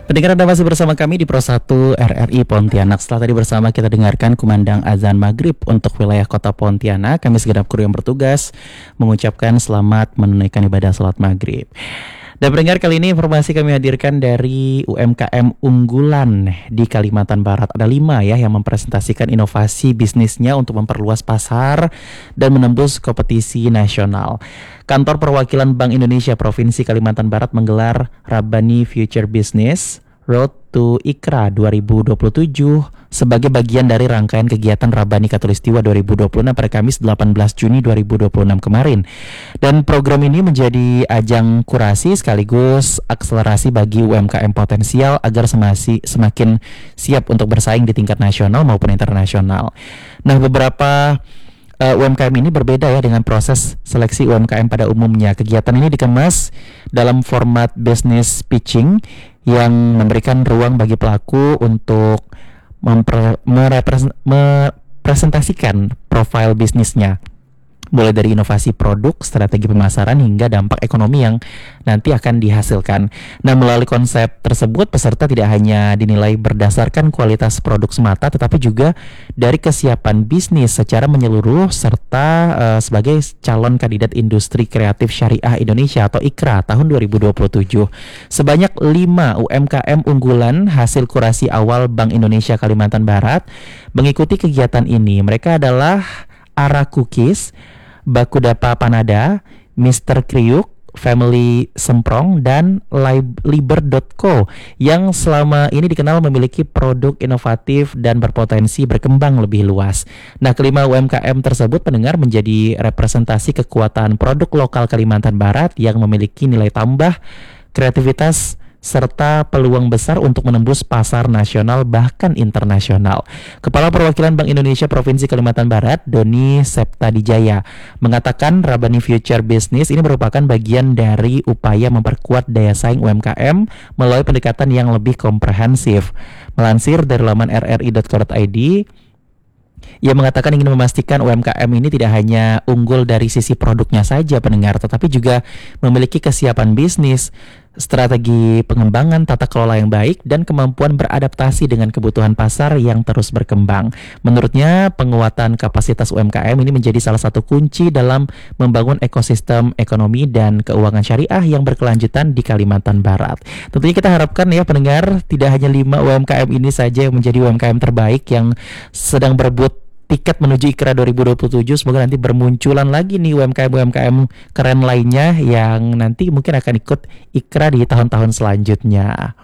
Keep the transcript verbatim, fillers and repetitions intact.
Pendengar, Anda masih bersama kami di Pro satu R R I Pontianak. Setelah tadi bersama kita dengarkan kumandang azan maghrib untuk wilayah kota Pontianak, kami segenap kru yang bertugas mengucapkan selamat menunaikan ibadah salat maghrib. Dan pendengar, kali ini informasi kami hadirkan dari U M K M unggulan di Kalimantan Barat. Ada lima ya yang mempresentasikan inovasi bisnisnya untuk memperluas pasar dan menembus kompetisi nasional. Kantor Perwakilan Bank Indonesia Provinsi Kalimantan Barat menggelar Rabbani Future Business Road to Iqra dua ribu dua puluh tujuh sebagai bagian dari rangkaian kegiatan Rabbani Katulistiwa dua ribu dua puluh enam pada Kamis delapan belas Juni dua ribu dua puluh enam kemarin. Dan program ini menjadi ajang kurasi sekaligus akselerasi bagi U M K M potensial agar semasi, semakin siap untuk bersaing di tingkat nasional maupun internasional. Nah, beberapa Uh, U M K M ini berbeda ya dengan proses seleksi U M K M pada umumnya. Kegiatan ini dikemas dalam format business pitching yang memberikan ruang bagi pelaku untuk mempre- merepres- merepresentasikan profil bisnisnya, mulai dari inovasi produk, strategi pemasaran, hingga dampak ekonomi yang nanti akan dihasilkan. Nah, melalui konsep tersebut, peserta tidak hanya dinilai berdasarkan kualitas produk semata, tetapi juga dari kesiapan bisnis secara menyeluruh, serta uh, sebagai calon kandidat industri kreatif syariah Indonesia atau Iqra tahun dua ribu dua puluh tujuh. Sebanyak lima U M K M unggulan hasil kurasi awal Bank Indonesia Kalimantan Barat mengikuti kegiatan ini. Mereka adalah Ara Cookies, Bakudapa Panada, mister Kriuk, Family Semprong, dan Liber dot co yang selama ini dikenal memiliki produk inovatif dan berpotensi berkembang lebih luas. Nah, kelima U M K M tersebut, pendengar, menjadi representasi kekuatan produk lokal Kalimantan Barat yang memiliki nilai tambah, kreativitas, serta peluang besar untuk menembus pasar nasional bahkan internasional. Kepala Perwakilan Bank Indonesia Provinsi Kalimantan Barat, Doni Septadijaya, mengatakan Rabbani Future Business ini merupakan bagian dari upaya memperkuat daya saing U M K M melalui pendekatan yang lebih komprehensif. Melansir dari laman r r i dot co dot i d, ia mengatakan ingin memastikan U M K M ini tidak hanya unggul dari sisi produknya saja, pendengar, tetapi juga memiliki kesiapan bisnis, strategi pengembangan, tata kelola yang baik, dan kemampuan beradaptasi dengan kebutuhan pasar yang terus berkembang. Menurutnya, penguatan kapasitas U M K M ini menjadi salah satu kunci dalam membangun ekosistem ekonomi dan keuangan syariah yang berkelanjutan di Kalimantan Barat. Tentunya kita harapkan ya, pendengar, tidak hanya lima U M K M ini saja yang menjadi U M K M terbaik yang sedang berebut tiket menuju Iqra dua ribu dua puluh tujuh. Semoga nanti bermunculan lagi nih U M K M-U M K M keren lainnya yang nanti mungkin akan ikut Iqra di tahun-tahun selanjutnya.